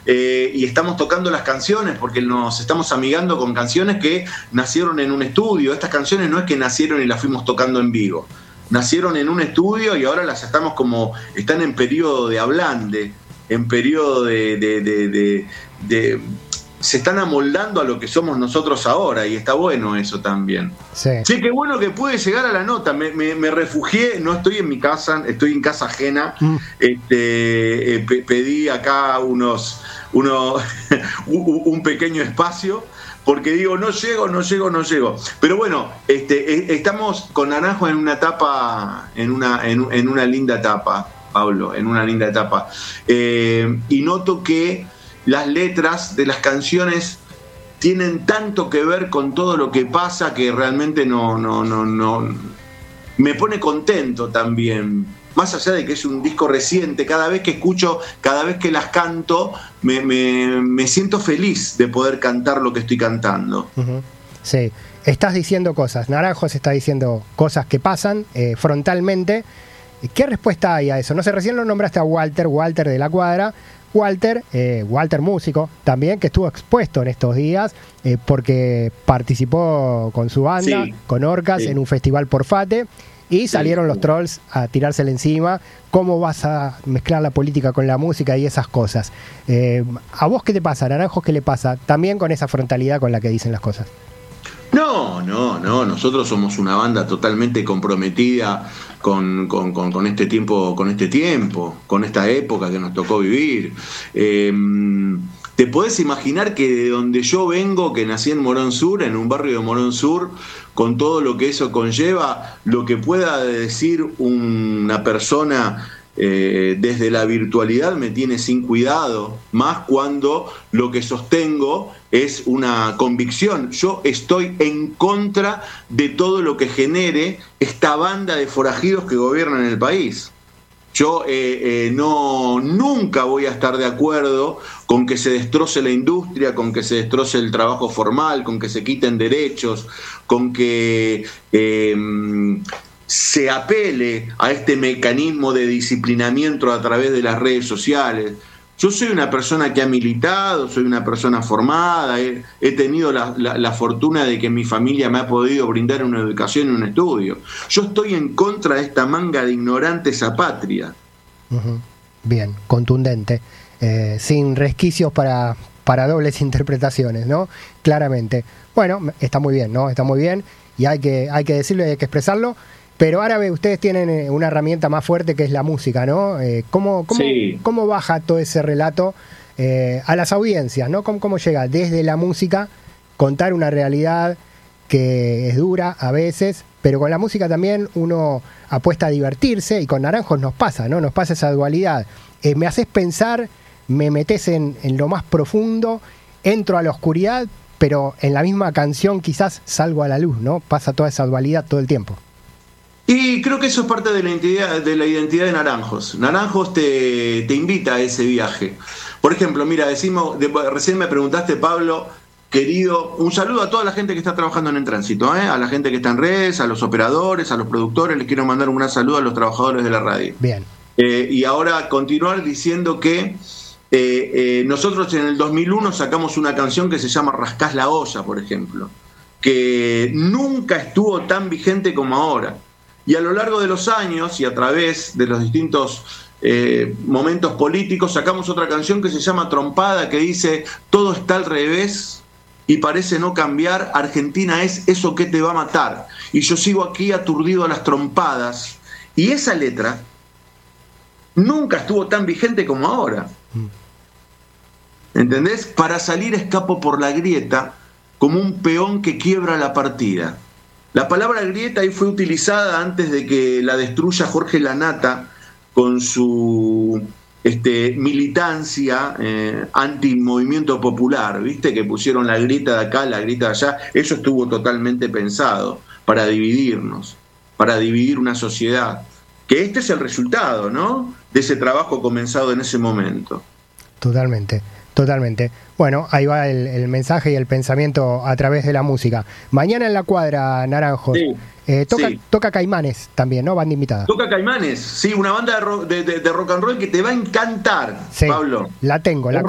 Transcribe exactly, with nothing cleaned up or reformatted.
eh, y estamos tocando las canciones porque nos estamos amigando con canciones que nacieron en un estudio. Estas canciones no es que nacieron y las fuimos tocando en vivo. Nacieron en un estudio y ahora las estamos como, están en periodo de ablande, en periodo de, de, de, de, de se están amoldando a lo que somos nosotros ahora, y está bueno eso también. Sí, sí, qué bueno que pude llegar a la nota. Me, me, me refugié, no estoy en mi casa, estoy en casa ajena. Mm. Este, eh, pe- pedí acá unos, unos un pequeño espacio, porque digo, no llego, no llego, no llego. Pero bueno, este, eh, estamos con Naranjo en una etapa, en una, en, en una linda etapa, Pablo, en una linda etapa. Eh, y noto que las letras de las canciones tienen tanto que ver con todo lo que pasa que realmente no, no, no, no me pone contento también. Más allá de que es un disco reciente, cada vez que escucho, cada vez que las canto, me, me, me siento feliz de poder cantar lo que estoy cantando. Uh-huh. Sí, estás diciendo cosas, Naranjos está diciendo cosas que pasan eh, frontalmente. ¿Qué respuesta hay a eso? No sé, recién lo nombraste a Walter, Walter de la Cuadra. Walter, eh, Walter músico también, que estuvo expuesto en estos días eh, porque participó con su banda, sí, con Orcas, sí, en un festival por Fate, y salieron sí, los trolls a tirársele encima. ¿Cómo vas a mezclar la política con la música y esas cosas? Eh, ¿A vos qué te pasa, Naranjos, qué le pasa? También con esa frontalidad con la que dicen las cosas. No, no, no, nosotros somos una banda totalmente comprometida con, con, con, con este tiempo, con este tiempo, con esta época que nos tocó vivir. Eh, ¿Te podés imaginar que de donde yo vengo, que nací en Morón Sur, en un barrio de Morón Sur, con todo lo que eso conlleva, lo que pueda decir una persona eh, desde la virtualidad me tiene sin cuidado, más cuando lo que sostengo es una convicción? Yo estoy en contra de todo lo que genere esta banda de forajidos que gobiernan el país. Yo eh, eh, no, nunca voy a estar de acuerdo con que se destroce la industria, con que se destroce el trabajo formal, con que se quiten derechos, con que eh, se apele a este mecanismo de disciplinamiento a través de las redes sociales. Yo soy una persona que ha militado, soy una persona formada, he, he tenido la, la, la fortuna de que mi familia me ha podido brindar una educación y un estudio. Yo estoy en contra de esta manga de ignorantes apatria. Uh-huh. Bien, contundente, eh, sin resquicios para, para dobles interpretaciones, ¿no? Claramente. Bueno, está muy bien, ¿no? Está muy bien, y hay que, hay que decirlo y hay que expresarlo. Pero ahora ustedes tienen una herramienta más fuerte que es la música, ¿no? Eh, ¿cómo, cómo, sí. ¿Cómo baja todo ese relato eh, a las audiencias, ¿no? ¿Cómo, ¿Cómo llega desde la música contar una realidad que es dura a veces, pero con la música también uno apuesta a divertirse, y con Naranjos nos pasa, ¿no? Nos pasa esa dualidad. Eh, me haces pensar, me metes en, en lo más profundo, entro a la oscuridad, pero en la misma canción quizás salgo a la luz, ¿no? Pasa toda esa dualidad todo el tiempo. Y creo que eso es parte de la identidad de, la identidad de Naranjos. Naranjos te, te invita a ese viaje. Por ejemplo, mira, decimos, de, recién me preguntaste, Pablo, querido, un saludo a toda la gente que está trabajando en el tránsito, ¿eh? A la gente que está en redes, a los operadores, a los productores, les quiero mandar un gran saludo a los trabajadores de la radio. Bien. Eh, y ahora continuar diciendo que eh, eh, nosotros en el dos mil uno sacamos una canción que se llama Rascás la olla, por ejemplo, que nunca estuvo tan vigente como ahora. Y a lo largo de los años y a través de los distintos eh, momentos políticos sacamos otra canción que se llama Trompada, que dice: todo está al revés y parece no cambiar, Argentina es eso que te va a matar, y yo sigo aquí aturdido a las trompadas. Y esa letra nunca estuvo tan vigente como ahora. ¿Entendés? Para salir escapo por la grieta como un peón que quiebra la partida. La palabra grieta ahí fue utilizada antes de que la destruya Jorge Lanata con su este, militancia eh, anti-movimiento popular, ¿viste? Que pusieron la grieta de acá, la grieta de allá. Eso estuvo totalmente pensado para dividirnos, para dividir una sociedad. Que este es el resultado, ¿no? De ese trabajo comenzado en ese momento. Totalmente. Totalmente. Bueno, ahí va el, el mensaje y el pensamiento a través de la música. Mañana en la Cuadra, Naranjos. Sí, eh, toca, sí. toca Caimanes también, ¿no? Banda invitada. Toca Caimanes, sí, una banda de rock, de, de, de rock and roll que te va a encantar, sí, Pablo. La tengo, la